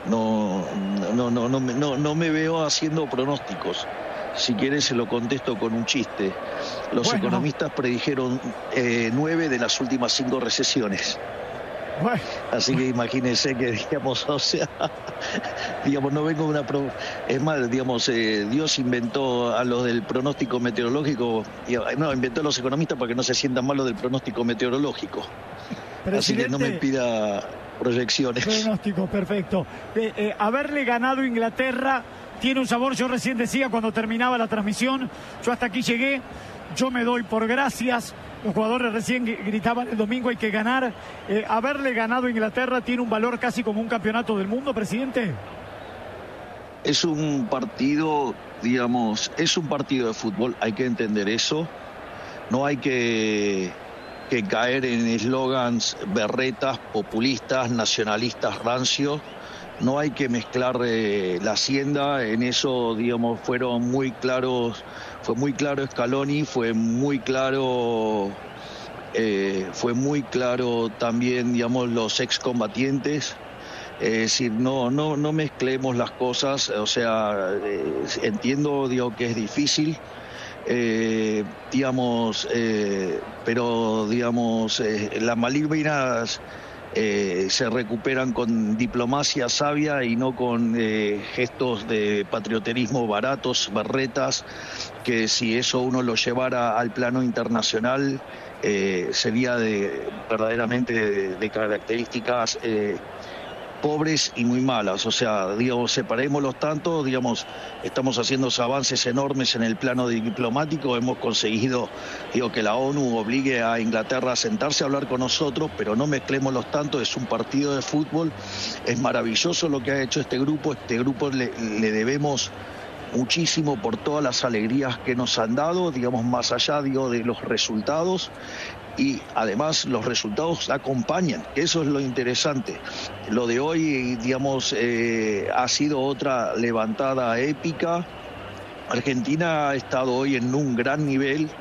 me veo haciendo pronósticos. Si quieren se lo contesto con un chiste. Los economistas predijeron 9 de las últimas 5 recesiones. Bueno. Así que imagínense que, digamos, o sea, digamos, no vengo de una... Es más, digamos, Dios inventó a los del pronóstico meteorológico, inventó a los economistas para que no se sientan mal los del pronóstico meteorológico. Así que no me pida proyecciones. Pronóstico, perfecto. Haberle ganado Inglaterra tiene un sabor. Yo recién decía cuando terminaba la transmisión, yo hasta aquí llegué, yo me doy por gracias. Los jugadores recién gritaban el domingo hay que ganar. Haberle ganado Inglaterra tiene un valor casi como un campeonato del mundo, presidente. Es un partido, digamos, es un partido de fútbol, hay que entender eso. No hay que caer en eslogans berretas, populistas, nacionalistas, rancios. No hay que mezclar la hacienda, en eso, digamos, fueron muy claros, fue muy claro Scaloni, fue muy claro también, digamos, los excombatientes. Es decir, no mezclemos las cosas, o sea, entiendo, digo, que es difícil. Pero digamos, las Malvinas se recuperan con diplomacia sabia y no con gestos de patrioterismo baratos, berretas, que si eso uno lo llevara al plano internacional sería verdaderamente de características pobres y muy malas. O sea, digamos, separémoslos tanto, digamos, estamos haciendo avances enormes en el plano diplomático, hemos conseguido, que la ONU obligue a Inglaterra a sentarse a hablar con nosotros, pero no mezclémoslos tanto, es un partido de fútbol, es maravilloso lo que ha hecho este grupo le debemos muchísimo por todas las alegrías que nos han dado, digamos, más allá, de los resultados. Y además los resultados acompañan, que eso es lo interesante. Lo de hoy, digamos, ha sido otra levantada épica. Argentina ha estado hoy en un gran nivel,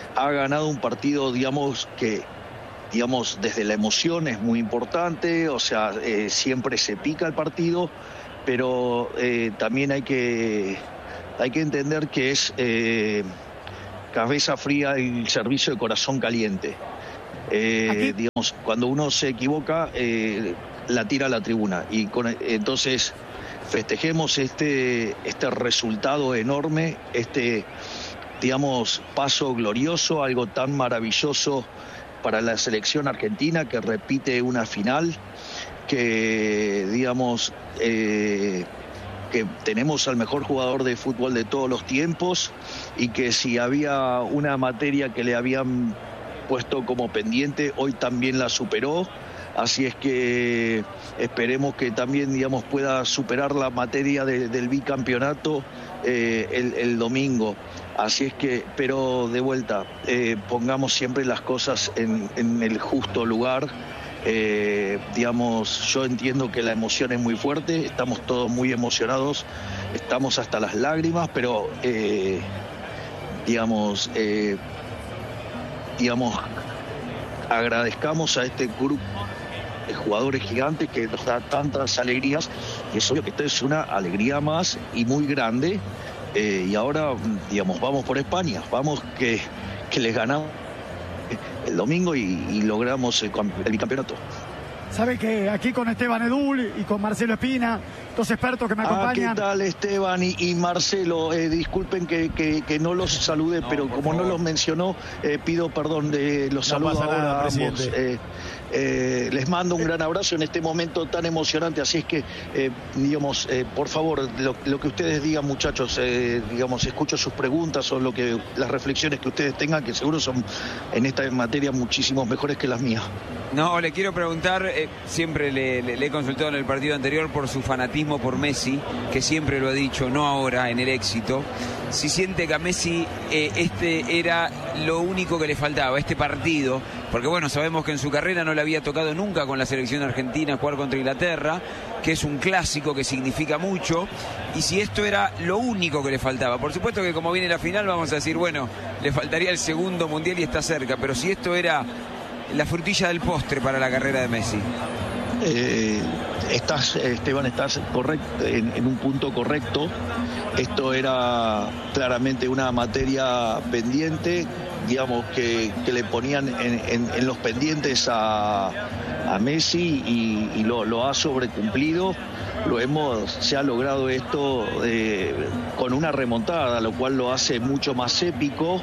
ha ganado un partido, digamos, que desde la emoción es muy importante, o sea, siempre se pica el partido, pero también hay que entender que es cabeza fría y servicio de corazón caliente. Digamos, cuando uno se equivoca, la tira a la tribuna. Y entonces festejemos este resultado enorme, digamos, paso glorioso, algo tan maravilloso para la selección argentina, que repite una final, que digamos que tenemos al mejor jugador de fútbol de todos los tiempos, y que si había una materia que le habían puesto como pendiente, hoy también la superó. Así es que esperemos que también, digamos, pueda superar la materia del bicampeonato el domingo. Así es que, pero de vuelta, pongamos siempre las cosas en el justo lugar. Digamos, yo entiendo que la emoción es muy fuerte, estamos todos muy emocionados, estamos hasta las lágrimas, pero digamos, agradezcamos a este grupo de jugadores gigantes que nos da tantas alegrías, y es obvio que esto es una alegría más y muy grande, y ahora, digamos, vamos por España, vamos que les ganamos el domingo y logramos el bicampeonato. Sabe que aquí con Esteban Edul y con Marcelo Espina, dos expertos que me acompañan. ¿Qué tal, Esteban y Marcelo? Disculpen que no los salude, pero como no los mencionó, pido perdón, los saludo ahora a ambos. Les mando un gran abrazo en este momento tan emocionante, así es que, digamos, por favor, lo que ustedes digan, muchachos, digamos, escucho sus preguntas o las reflexiones que ustedes tengan, que seguro son en esta materia muchísimo mejores que las mías. No, le quiero preguntar, siempre le he consultado en el partido anterior por su fanatismo por Messi, que siempre lo ha dicho, no ahora en el éxito, si siente que a Messi era lo único que le faltaba, este partido, porque bueno, sabemos que en su carrera no le había tocado nunca con la selección argentina jugar contra Inglaterra, que es un clásico que significa mucho, y si esto era lo único que le faltaba. Por supuesto que como viene la final vamos a decir, bueno, le faltaría el segundo mundial y está cerca, pero si esto era la frutilla del postre para la carrera de Messi. Esteban, estás correcto, en un punto correcto. Esto era claramente una materia pendiente, digamos, que le ponían en los pendientes a Messi, y lo ha sobrecumplido. Se ha logrado esto con una remontada, lo cual lo hace mucho más épico.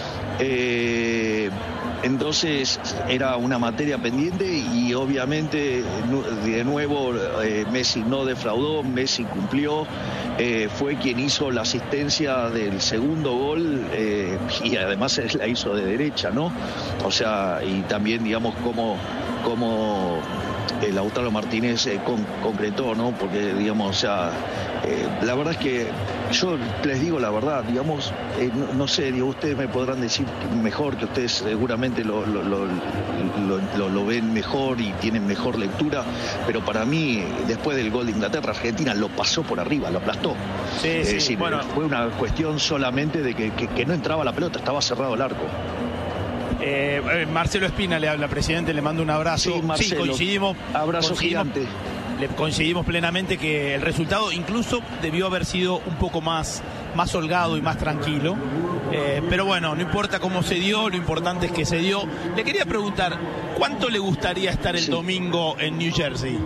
Entonces era una materia pendiente, y obviamente de nuevo Messi no defraudó, Messi cumplió, fue quien hizo la asistencia del segundo gol, y además la hizo de derecha, ¿no? O sea, y también, digamos, como Lautaro Martínez concretó, ¿no? Porque, digamos, o sea, la verdad es que yo les digo la verdad, digamos, no sé, digo, ustedes me podrán decir mejor, que ustedes seguramente lo ven mejor y tienen mejor lectura, pero para mí, después del gol de Inglaterra, Argentina lo pasó por arriba, lo aplastó. Sí, bueno, fue una cuestión solamente de que no entraba la pelota, estaba cerrado el arco. Marcelo Espina le habla, presidente, le mando un abrazo. Sí, Marcelo, coincidimos. Abrazo gigante. Coincidimos plenamente que el resultado incluso debió haber sido un poco más holgado y más tranquilo. Pero bueno, no importa cómo se dio, lo importante es que se dio. Le quería preguntar, ¿cuánto le gustaría estar el domingo en New Jersey?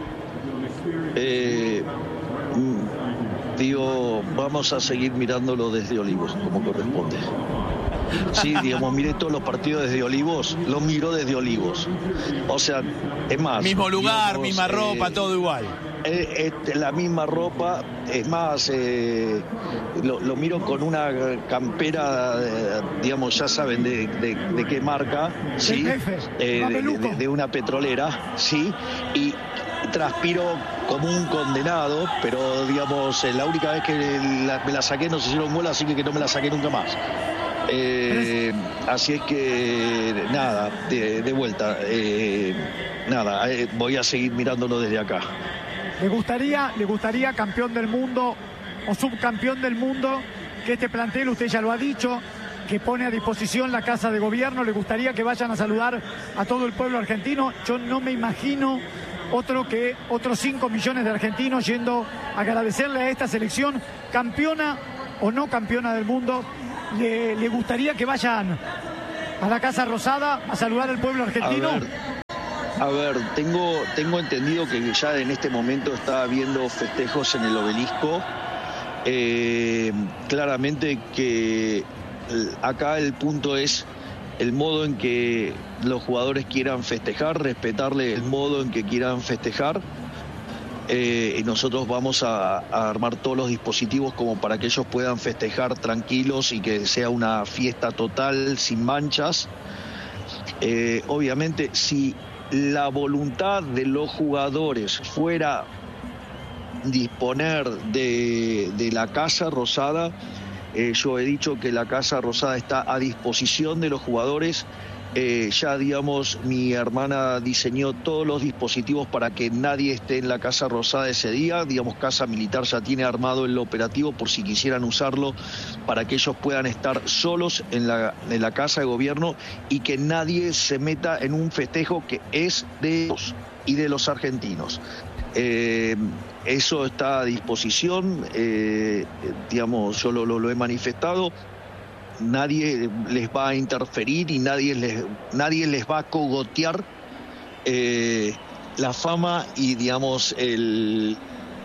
Digo, vamos a seguir mirándolo desde Olivos, como corresponde. Sí, digamos, miré todos los partidos desde Olivos, los miro desde Olivos. O sea, es más... Mismo lugar, digamos, misma ropa, todo igual. La misma ropa, es más, lo miro con una campera, digamos, ya saben de qué marca, ¿sí? De una petrolera, ¿sí? Y transpiro como un condenado, pero, digamos, la única vez que me la saqué nos hicieron gol, así que no me la saqué nunca más. Así es que nada, de vuelta, voy a seguir mirándolo desde acá. ¿Le gustaría campeón del mundo o subcampeón del mundo, que este plantel, usted ya lo ha dicho, que pone a disposición la Casa de Gobierno. Le gustaría que vayan a saludar a todo el pueblo argentino. Yo no me imagino otros 5 millones de argentinos yendo a agradecerle a esta selección, campeona o no campeona del mundo. Le gustaría que vayan a la Casa Rosada a saludar al pueblo argentino. A ver, tengo entendido que ya en este momento está habiendo festejos en el Obelisco. Claramente que acá el punto es el modo en que los jugadores quieran festejar, respetarle el modo en que quieran festejar. Y nosotros vamos a armar todos los dispositivos como para que ellos puedan festejar tranquilos y que sea una fiesta total, sin manchas. Obviamente, si la voluntad de los jugadores fuera disponer de la Casa Rosada, yo he dicho que la Casa Rosada está a disposición de los jugadores. Ya, digamos, mi hermana diseñó todos los dispositivos para que nadie esté en la Casa Rosada ese día. Digamos, Casa Militar ya tiene armado el operativo por si quisieran usarlo, para que ellos puedan estar solos en la Casa de Gobierno y que nadie se meta en un festejo que es de ellos y de los argentinos. Eso está a disposición, digamos, yo lo he manifestado. Nadie les va a interferir y nadie les va a cogotear la fama y, digamos, el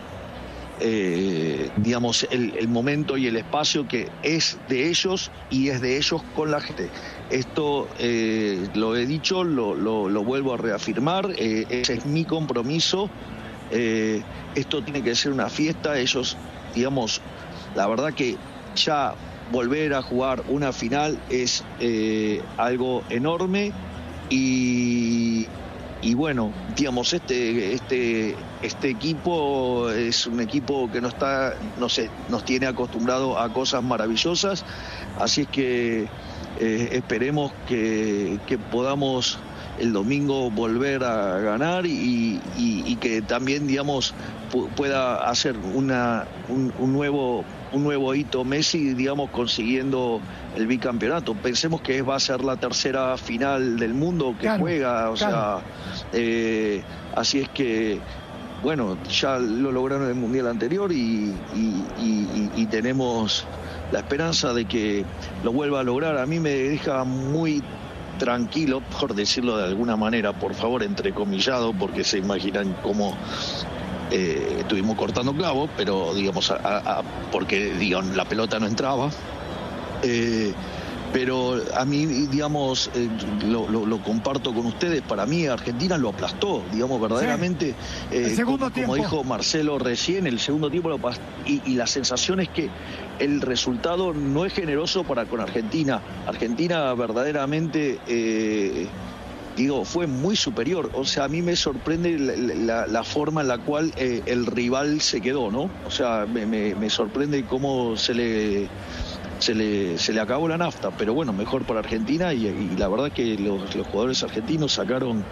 momento y el espacio que es de ellos y es de ellos con la gente. Esto lo he dicho, lo vuelvo a reafirmar, ese es mi compromiso. Esto tiene que ser una fiesta. Ellos, digamos, la verdad que ya volver a jugar una final es algo enorme y bueno, digamos, este equipo es un equipo que nos tiene acostumbrado a cosas maravillosas, así es que esperemos que podamos el domingo volver a ganar y que también, digamos, pueda hacer un nuevo hito Messi, digamos, consiguiendo el bicampeonato. Pensemos que va a ser la tercera final del mundo que juega, o sea, así es que, bueno, ya lo lograron en el Mundial anterior y tenemos la esperanza de que lo vuelva a lograr. A mí me deja muy tranquilo, por decirlo de alguna manera, por favor, entrecomillado, porque se imaginan cómo estuvimos cortando clavos, pero digamos, porque digamos, la pelota no entraba. Pero a mí, digamos, lo comparto con ustedes. Para mí Argentina lo aplastó, digamos, verdaderamente. El segundo tiempo, como dijo Marcelo recién, el segundo tiempo y la sensación es que el resultado no es generoso con Argentina. Argentina verdaderamente fue muy superior. O sea, a mí me sorprende la forma en la cual el rival se quedó, ¿no? O sea, me sorprende cómo se le acabó la nafta, pero bueno, mejor para Argentina y la verdad que los jugadores argentinos sacaron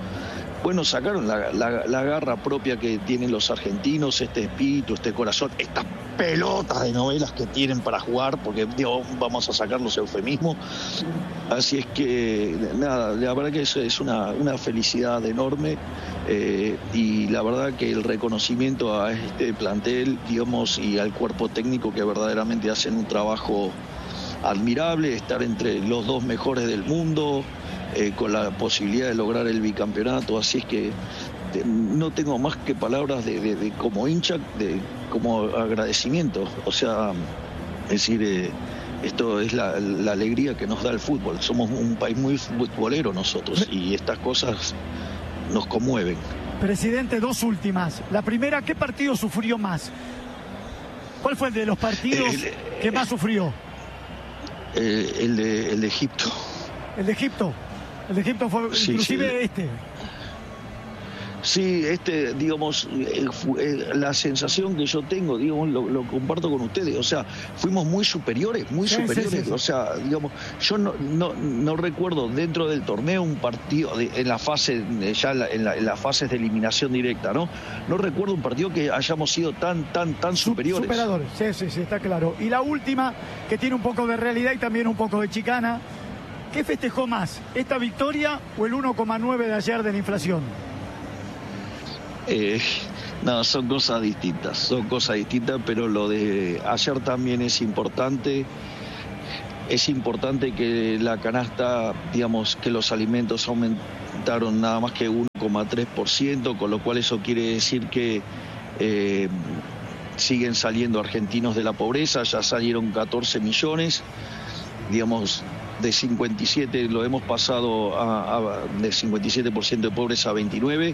la garra propia que tienen los argentinos, este espíritu, este corazón, estas pelotas de novelas que tienen para jugar, porque vamos a sacar los eufemismos. Así es que nada, la verdad que es una felicidad enorme y la verdad que el reconocimiento a este plantel, digamos, y al cuerpo técnico que verdaderamente hacen un trabajo admirable, estar entre los dos mejores del mundo, con la posibilidad de lograr el bicampeonato. Así es que no tengo más que palabras de como hincha, como agradecimiento. O sea, es decir, esto es la alegría que nos da el fútbol. Somos un país muy futbolero nosotros y estas cosas nos conmueven. Presidente, dos últimas. La primera, ¿qué partido sufrió más? ¿Cuál fue el de los partidos que más sufrió? El de Egipto. ¿El de Egipto? El de Egipto fue, sí, inclusive sí. Sí, digamos, la sensación que yo tengo, digamos, lo comparto con ustedes, o sea, fuimos muy superiores, Sí. o sea, digamos, yo no recuerdo dentro del torneo un partido, en la fase, ya en las fases de eliminación directa, ¿no? No recuerdo un partido que hayamos sido tan superiores. Superadores, sí, está claro. Y la última, que tiene un poco de realidad y también un poco de chicana, ¿qué festejó más, esta victoria o el 1,9 de ayer de la inflación? No, son cosas distintas, pero lo de ayer también es importante. Es importante que la canasta, digamos, que los alimentos aumentaron nada más que 1,3%, con lo cual eso quiere decir que siguen saliendo argentinos de la pobreza, ya salieron 14 millones, digamos, de 57 lo hemos pasado de 57% de pobres a 29%.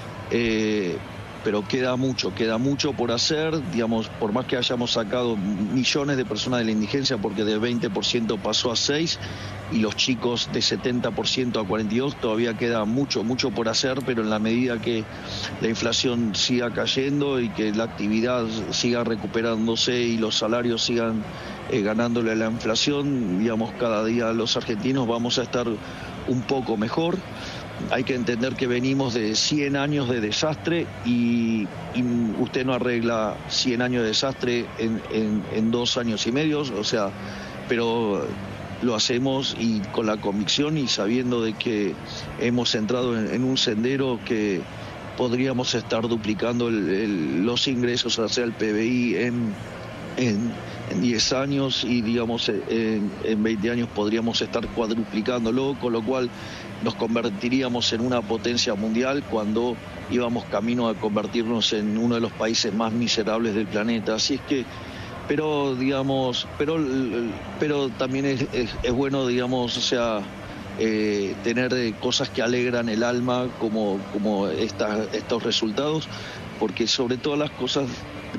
Pero queda mucho por hacer, digamos, por más que hayamos sacado millones de personas de la indigencia, porque de 20% pasó a 6%, y los chicos de 70% a 42%, todavía queda mucho por hacer, pero en la medida que la inflación siga cayendo y que la actividad siga recuperándose y los salarios sigan ganándole a la inflación, digamos, cada día los argentinos vamos a estar un poco mejor. Hay que entender que venimos de 100 años de desastre y usted no arregla 100 años de desastre en 2 años y medio, o sea, pero lo hacemos y con la convicción y sabiendo de que hemos entrado en un sendero que podríamos estar duplicando los ingresos hacia el PBI en 10 años y, digamos, en 20 años podríamos estar cuadruplicándolo, con lo cual nos convertiríamos en una potencia mundial cuando íbamos camino a convertirnos en uno de los países más miserables del planeta. Así es que, pero digamos, pero también es bueno, digamos, o sea, tener cosas que alegran el alma como estos resultados, porque sobre todas las cosas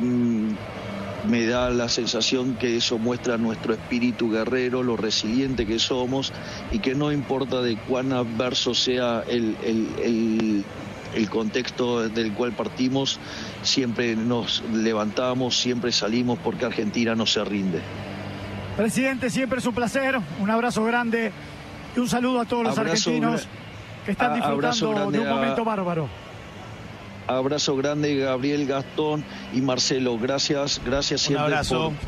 me da la sensación que eso muestra nuestro espíritu guerrero, lo resiliente que somos, y que no importa de cuán adverso sea el contexto del cual partimos, siempre nos levantamos, siempre salimos, porque Argentina no se rinde. Presidente, siempre es un placer, un abrazo grande y un saludo a todos los argentinos que están disfrutando de un momento bárbaro. Abrazo grande, Gabriel, Gastón y Marcelo. Gracias siempre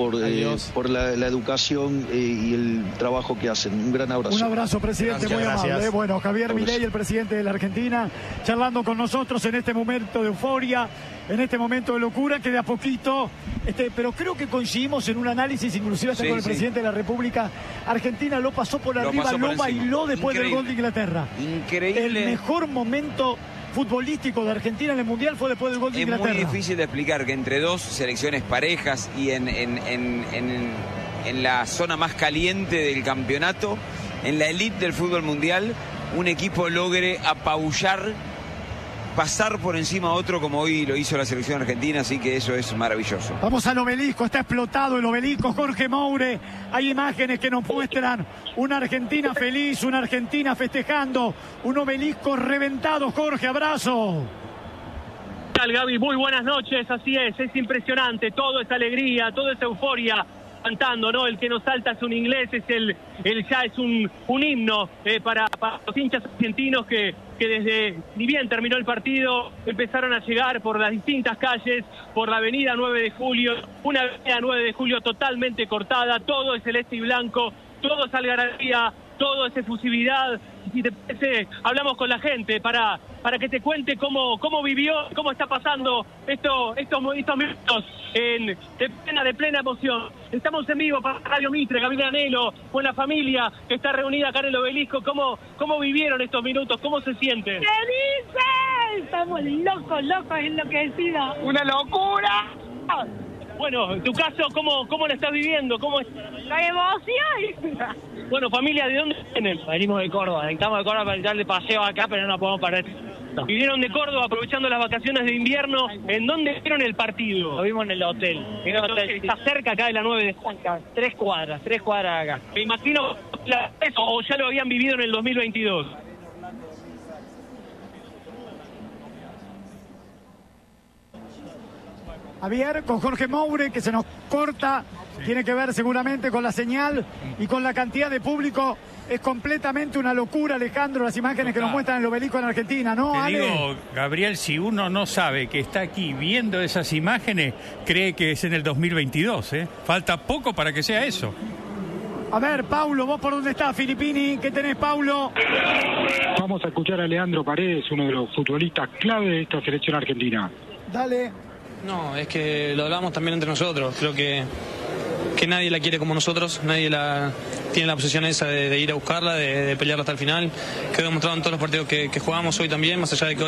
por la educación y el trabajo que hacen. Un gran abrazo. Un abrazo, presidente, muy amable. Bueno, Javier Milei, el presidente de la Argentina, charlando con nosotros en este momento de euforia, en este momento de locura, que de a poquito, pero creo que coincidimos en un análisis, inclusive hasta con el presidente de la República. Argentina lo pasó por arriba, lo bailó después del gol de Inglaterra. Increíble. El mejor momento futbolístico de Argentina en el Mundial fue después del gol de Inglaterra. Es muy difícil de explicar que entre dos selecciones parejas y en la zona más caliente del campeonato, en la elite del fútbol mundial, un equipo logre apabullar, pasar por encima a otro como hoy lo hizo la selección argentina, así que eso es maravilloso. Vamos al obelisco, está explotado el obelisco, Jorge Moure. Hay imágenes que nos muestran una Argentina feliz, una Argentina festejando, un obelisco reventado. Jorge, abrazo. ¿Qué tal, Gaby? Muy buenas noches, así es impresionante, todo es alegría, todo es euforia. Cantando, ¿no? El que nos salta es un inglés, es ya es un himno para los hinchas argentinos que desde ni bien terminó el partido empezaron a llegar por las distintas calles, por la avenida 9 de Julio, una avenida 9 de Julio totalmente cortada, todo es celeste y blanco, todo es algarabía, todo es efusividad. Si te parece, hablamos con la gente para que te cuente cómo vivió, cómo está pasando estos minutos de plena emoción. Estamos en vivo para Radio Mitre, Gabriel Anhelo, con la familia que está reunida acá en el obelisco. ¿Cómo vivieron estos minutos? ¿Cómo se sienten? ¡Felices! Estamos locos, enloquecidos. ¡Una locura! Bueno, en tu caso, ¿cómo lo estás viviendo? ¿Cómo es? ¡La emoción! Bueno, familia, ¿de dónde vienen? Venimos de Córdoba, estamos de Córdoba para entrar de paseo acá, pero no podemos perder. Vinieron de Córdoba aprovechando las vacaciones de invierno. ¿En dónde vieron el partido? Lo vimos en el hotel. ¿Está cerca acá de la 9 de Julio? 3 cuadras acá. Me imagino, o ya lo habían vivido en el 2022. Javier, con Jorge Moure, que se nos corta, tiene que ver seguramente con la señal y con la cantidad de público. Es completamente una locura, Alejandro, las imágenes que nos muestran en el Obelisco en Argentina, ¿no, Te Ale? digo, Gabriel, si uno no sabe que está aquí viendo esas imágenes, cree que es en el 2022, ¿eh? Falta poco para que sea eso. A ver, Paulo, ¿vos por dónde estás, Filippini? ¿Qué tenés, Paulo? Vamos a escuchar a Leandro Paredes, uno de los futbolistas clave de esta selección argentina. Dale. No, es que lo hablamos también entre nosotros. Creo que nadie la quiere como nosotros, nadie tiene la posición esa de ir a buscarla, de pelearla hasta el final. Quedó demostrado en todos los partidos que jugamos hoy también, más allá de que hoy